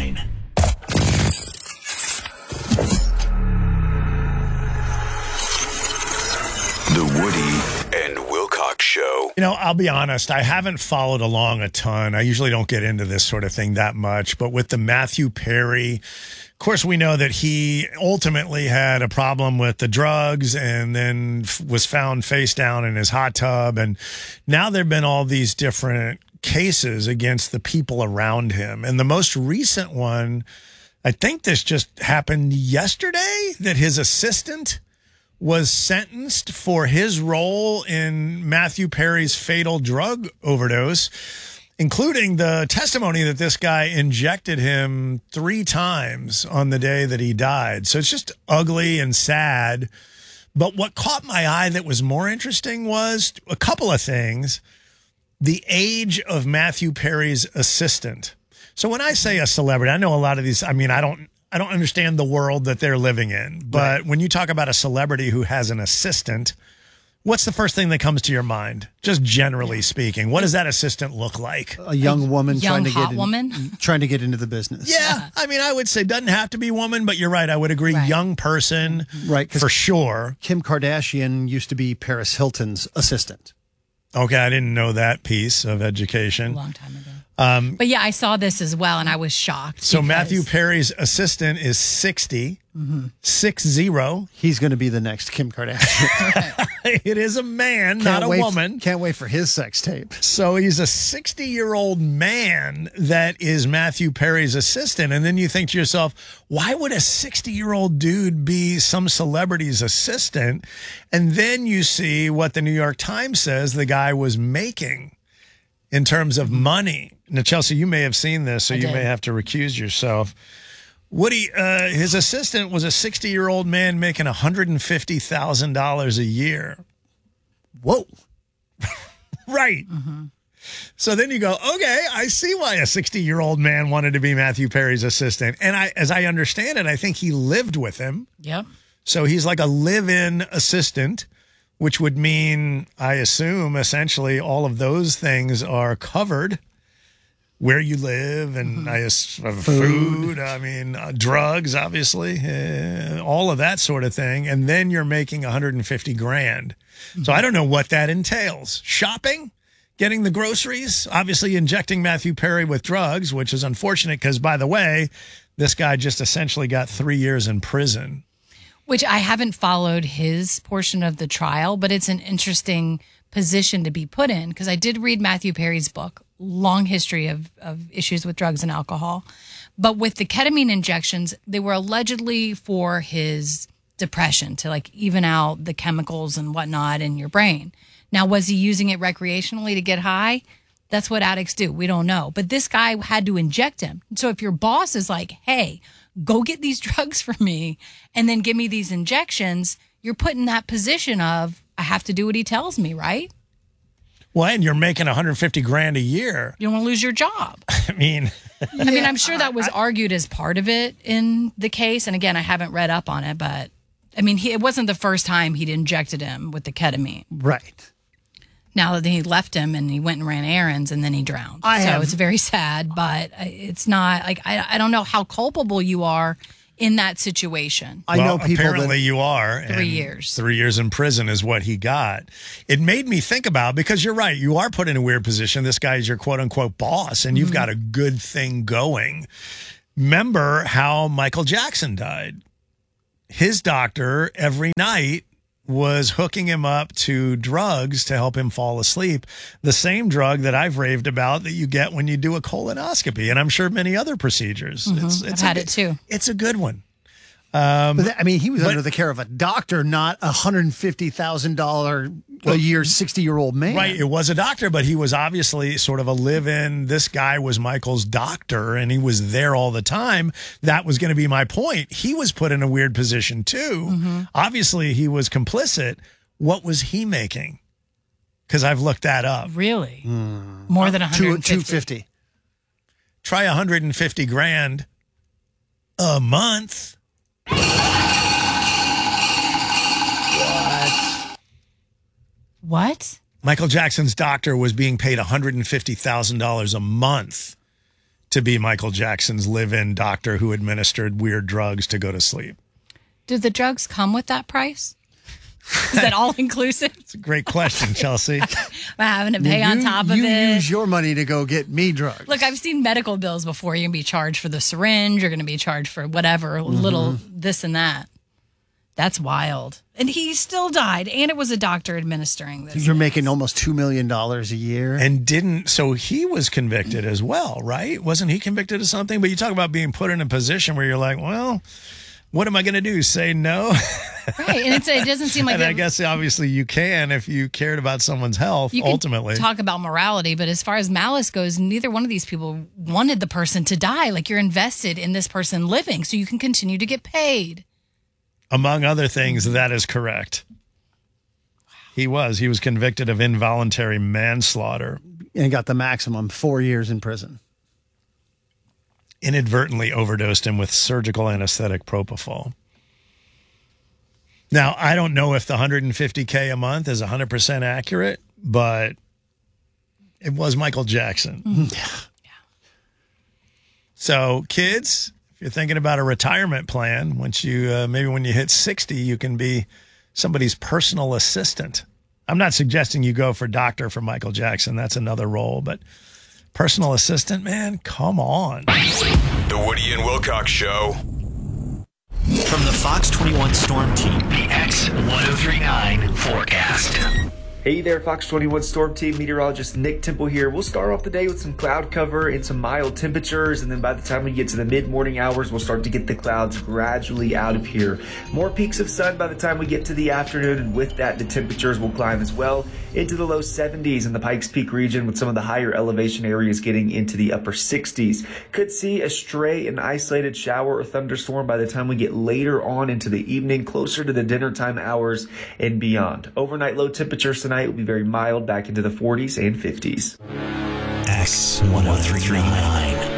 9. The Woody and Wilcox Show. You know, I'll be honest, I haven't followed along a ton. I usually don't get into this sort of thing that much. But with the Matthew Perry, of course, we know that he ultimately had a problem with the drugs and then was found face down in his hot tub. And now there have been all these different cases against the people around him. And the most recent one, I think this just happened yesterday, that his assistant was sentenced for his role in Matthew Perry's fatal drug overdose, including the testimony that this guy injected him 3 times on the day that he died. So it's just ugly and sad. But what caught my eye that was more interesting was a couple of things. The age of Matthew Perry's assistant. So when I say a celebrity, I know a lot of these, I mean, I don't understand the world that they're living in. But right, when you talk about a celebrity who has an assistant, what's the first thing that comes to your mind? Just generally speaking, what does that assistant look like? A young woman trying to get into the business. Yeah. I mean, I would say doesn't have to be woman, but you're right. I would agree. Right. Young person. Right. For sure. Kim Kardashian used to be Paris Hilton's assistant. Okay. I didn't know that piece of education. A long time ago. But yeah, I saw this as well, and I was shocked. So Matthew Perry's assistant is 60, 60. He's going to be the next Kim Kardashian. It is a man, not a woman. Can't wait for his sex tape. So he's a 60-year-old man that is Matthew Perry's assistant. And then you think to yourself, why would a 60-year-old dude be some celebrity's assistant? And then you see what the New York Times says the guy was making in terms of money. Now, Chelsea, you may have seen this, so you may have to recuse yourself. Woody, his assistant was a 60-year-old man making $150,000 a year. Whoa. Right. Mm-hmm. So then you go, okay, I see why a 60-year-old man wanted to be Matthew Perry's assistant. And as I understand it, I think he lived with him. Yep. So he's like a live-in assistant, which would mean, I assume, essentially all of those things are covered. Where you live and food, I mean, drugs, obviously, all of that sort of thing. And then you're making $150,000. Mm-hmm. So I don't know what that entails. Shopping, getting the groceries, obviously injecting Matthew Perry with drugs, which is unfortunate because, by the way, this guy just essentially got 3 years in prison. Which I haven't followed his portion of the trial, but it's an interesting position to be put in because I did read Matthew Perry's book, long history of issues with drugs and alcohol. But with the ketamine injections, they were allegedly for his depression to like even out the chemicals and whatnot in your brain. Now, was he using it recreationally to get high? That's what addicts do. We don't know. But this guy had to inject him. So if your boss is like, hey, go get these drugs for me and then give me these injections, you're put in that position of, I have to do what he tells me, right? Well, and you're making $150,000 a year. You don't want to lose your job. I mean, I'm sure that was argued as part of it in the case. And again, I haven't read up on it, but I mean, it wasn't the first time he'd injected him with the ketamine. Right. Now that he left him and he went and ran errands and then he drowned. It's very sad, but it's not like, I don't know how culpable you are in that situation. I know people apparently you are. 3 years. 3 years in prison is what he got. It made me think about, because you're right, you are put in a weird position. This guy is your quote unquote boss and you've got a good thing going. Remember how Michael Jackson died? His doctor every night was hooking him up to drugs to help him fall asleep. The same drug that I've raved about that you get when you do a colonoscopy, and I'm sure many other procedures. Mm-hmm. I've had it too. It's a good one. He was under the care of a doctor, not a $150,000 a year 60-year-old man. Right. It was a doctor, but he was obviously sort of a live-in. This guy was Michael's doctor, and he was there all the time. That was going to be my point. He was put in a weird position, too. Mm-hmm. Obviously, he was complicit. What was he making? Because I've looked that up. Really? More than $150,000. Try $150,000 a month. What? Michael Jackson's doctor was being paid $150,000 a month to be Michael Jackson's live-in doctor who administered weird drugs to go to sleep. Do the drugs come with that price? Is that all inclusive? It's a great question, Chelsea. Am I having to pay on top of you it? use your money to go get me drugs. Look, I've seen medical bills before. You're going to be charged for the syringe. You're going to be charged for whatever, little this and that. That's wild. And he still died. And it was a doctor administering this. You're making almost $2 million a year. And so he was convicted as well, right? Wasn't he convicted of something? But you talk about being put in a position where you're like, well, what am I going to do? Say no? Right. And it doesn't seem like and I guess obviously you can if you cared about someone's health, you can ultimately. Talk about morality, but as far as malice goes, neither one of these people wanted the person to die. Like, you're invested in this person living, so you can continue to get paid. Among other things, that is correct. He was convicted of involuntary manslaughter. And got the maximum 4 years in prison. Inadvertently overdosed him with surgical anesthetic propofol. Now, I don't know if the $150K a month is 100% accurate, but it was Michael Jackson. Mm-hmm. Yeah. So, kids, if you're thinking about a retirement plan, once you maybe when you hit 60, you can be somebody's personal assistant. I'm not suggesting you go for doctor for Michael Jackson. That's another role, but personal assistant, man, come on. The Woody and Wilcox Show. From the Fox 21 Storm Team, the X1039 forecast. Hey there, Fox 21 Storm Team meteorologist Nick Temple here. We'll start off the day with some cloud cover and some mild temperatures, and then by the time we get to the mid-morning hours, we'll start to get the clouds gradually out of here. More peaks of sun by the time we get to the afternoon, and with that, the temperatures will climb as well into the low 70s in the Pikes Peak region, with some of the higher elevation areas getting into the upper 60s. Could see a stray and isolated shower or thunderstorm by the time we get later on into the evening, closer to the dinner time hours and beyond. Overnight low temperatures tonight will be very mild, back into the 40s and 50s. X1039.